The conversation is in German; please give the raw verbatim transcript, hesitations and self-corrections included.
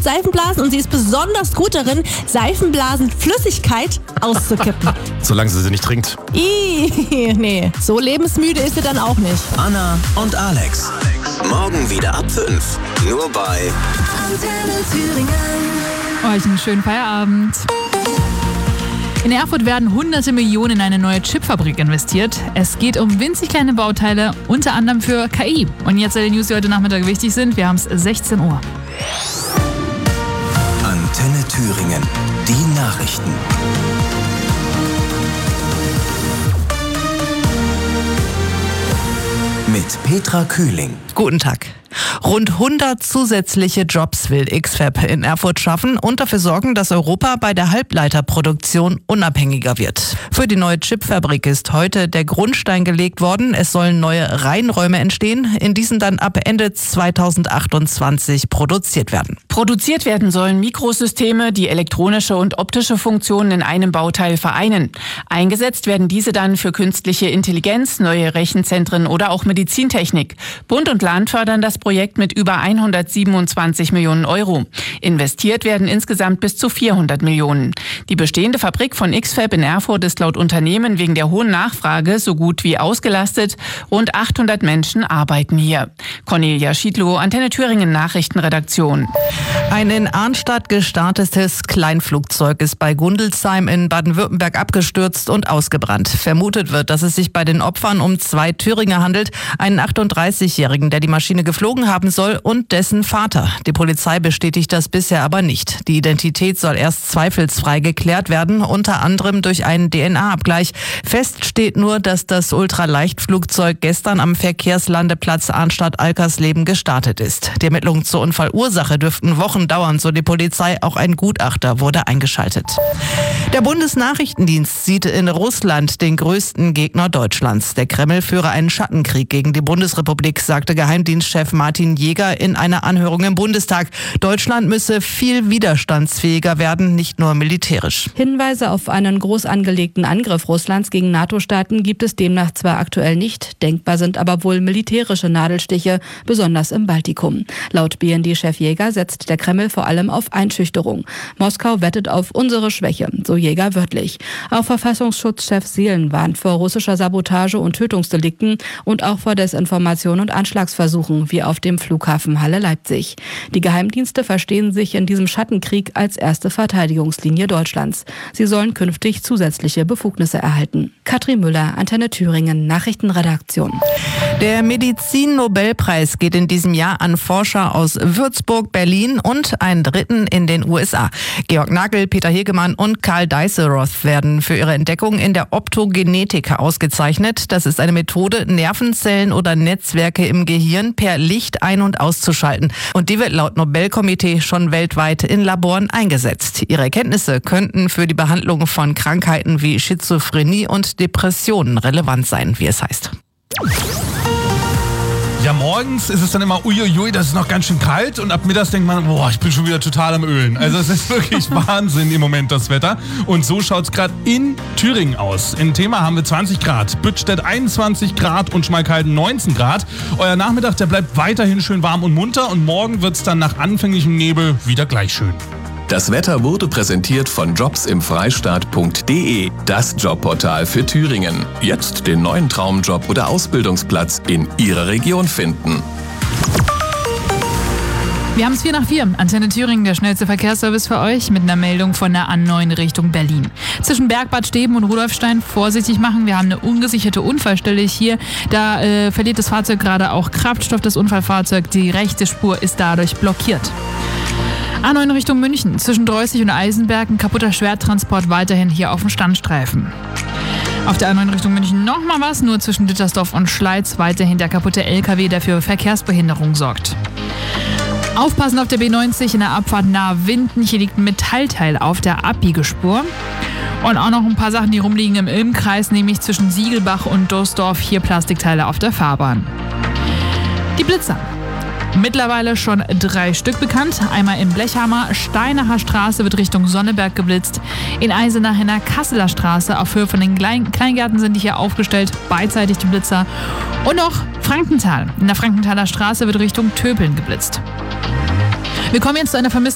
Seifenblasen und sie ist besonders gut darin, Seifenblasenflüssigkeit auszukippen. Solange sie sie nicht trinkt. Ih, nee, so lebensmüde ist sie dann auch nicht. Anna und Alex. Morgen wieder ab fünf. Nur bei Antenne Thüringen. Euch einen schönen Feierabend. In Erfurt werden hunderte Millionen in eine neue Chipfabrik investiert. Es geht um winzig kleine Bauteile, unter anderem für K I. Und jetzt alle News, die heute Nachmittag wichtig sind. Wir haben es sechzehn Uhr. Antenne Thüringen. Die Nachrichten. Mit Petra Kühling. Guten Tag. Rund hundert zusätzliche Jobs will X F A B in Erfurt schaffen und dafür sorgen, dass Europa bei der Halbleiterproduktion unabhängiger wird. Für die neue Chipfabrik ist heute der Grundstein gelegt worden. Es sollen neue Reihenräume entstehen, in diesen dann ab Ende zweitausendachtundzwanzig produziert werden. Produziert werden sollen Mikrosysteme, die elektronische und optische Funktionen in einem Bauteil vereinen. Eingesetzt werden diese dann für künstliche Intelligenz, neue Rechenzentren oder auch Medizintechnik. Bund und Land fördern das Projekt mit über hundertsiebenundzwanzig Millionen Euro. Investiert werden insgesamt bis zu vierhundert Millionen. Die bestehende Fabrik von X F A B in Erfurt ist laut Unternehmen wegen der hohen Nachfrage so gut wie ausgelastet. Rund achthundert Menschen arbeiten hier. Cornelia Schiedlow, Antenne Thüringen Nachrichtenredaktion. Ein in Arnstadt gestartetes Kleinflugzeug ist bei Gundelsheim in Baden-Württemberg abgestürzt und ausgebrannt. Vermutet wird, dass es sich bei den Opfern um zwei Thüringer handelt, einen achtunddreißigjährigen, der die Maschine geflogen haben soll, und dessen Vater. Die Polizei bestätigt das bisher aber nicht. Die Identität soll erst zweifelsfrei geklärt werden, unter anderem durch einen D N A-Abgleich. Fest steht nur, dass das Ultraleichtflugzeug gestern am Verkehrslandeplatz Arnstadt-Alkersleben gestartet ist. Die Ermittlungen zur Unfallursache dürften Wochen dauern, so die Polizei. Auch ein Gutachter wurde eingeschaltet. Der Bundesnachrichtendienst sieht in Russland den größten Gegner Deutschlands. Der Kreml führe einen Schattenkrieg gegen die Bundesrepublik, sagte Geheimdienstchef Martin Jäger in einer Anhörung im Bundestag. Deutschland müsse viel widerstandsfähiger werden, nicht nur militärisch. Hinweise auf einen groß angelegten Angriff Russlands gegen NATO-Staaten gibt es demnach zwar aktuell nicht, denkbar sind aber wohl militärische Nadelstiche, besonders im Baltikum. Laut B N D-Chef Jäger setzt der Kreml vor allem auf Einschüchterung. Moskau wettet auf unsere Schwäche, so Jäger wörtlich. Auch Verfassungsschutzchef Seelen warnt vor russischer Sabotage und Tötungsdelikten und auch vor Desinformation und Anschlagsversuchen, wie auf dem Flughafen Halle-Leipzig. Die Geheimdienste verstehen sich in diesem Schattenkrieg als erste Verteidigungslinie Deutschlands. Sie sollen künftig zusätzliche Befugnisse erhalten. Katrin Müller, Antenne Thüringen, Nachrichtenredaktion. Der Medizin-Nobelpreis geht in diesem Jahr an Forscher aus Würzburg, Berlin und einen dritten in den U S A. Georg Nagel, Peter Hegemann und Karl Deisseroth werden für ihre Entdeckung in der Optogenetik ausgezeichnet. Das ist eine Methode, Nervenzellen oder Netzwerke im Gehirn per Licht ein- und auszuschalten. Und die wird laut Nobelkomitee schon weltweit in Laboren eingesetzt. Ihre Erkenntnisse könnten für die Behandlung von Krankheiten wie Schizophrenie und Depressionen relevant sein, wie es heißt. Ja, morgens ist es dann immer uiuiui, das ist noch ganz schön kalt, und ab mittags denkt man, boah, ich bin schon wieder total am Ölen. Also es ist wirklich Wahnsinn im Moment, das Wetter. Und so schaut es gerade in Thüringen aus. In Thema haben wir zwanzig Grad, Büttstedt einundzwanzig Grad und Schmalkalden neunzehn Grad. Euer Nachmittag, der bleibt weiterhin schön warm und munter, und morgen wird es dann nach anfänglichem Nebel wieder gleich schön. Das Wetter wurde präsentiert von jobsimfreistaat punkt de, das Jobportal für Thüringen. Jetzt den neuen Traumjob oder Ausbildungsplatz in Ihrer Region finden. Wir haben es vier nach vier. Antenne Thüringen, der schnellste Verkehrsservice für euch, mit einer Meldung von der A neun Richtung Berlin. Zwischen Bergbad Steben und Rudolfstein vorsichtig machen. Wir haben eine ungesicherte Unfallstelle hier. Da äh, verliert das Fahrzeug gerade auch Kraftstoff, das Unfallfahrzeug. Die rechte Spur ist dadurch blockiert. A neun Richtung München. Zwischen Dreußig und Eisenberg ein kaputter Schwertransport weiterhin hier auf dem Standstreifen. Auf der A neun Richtung München nochmal was, nur zwischen Dittersdorf und Schleiz weiterhin der kaputte L K W, der für Verkehrsbehinderung sorgt. Aufpassen auf der B neunzig in der Abfahrt nahe Winden. Hier liegt ein Metallteil auf der Abbiegespur. Und auch noch ein paar Sachen, die rumliegen im Ilm-Kreis, nämlich zwischen Siegelbach und Dorsdorf. Hier Plastikteile auf der Fahrbahn. Die Blitzer. Mittlerweile schon drei Stück bekannt. Einmal in Blechhammer, Steinacher Straße wird Richtung Sonneberg geblitzt. In Eisenach in der Kasseler Straße auf Höhe von den Klein- Kleingärten sind die hier aufgestellt, beidseitig die Blitzer. Und noch Frankenthal. In der Frankenthaler Straße wird Richtung Töpeln geblitzt. Wir kommen jetzt zu einer vermissten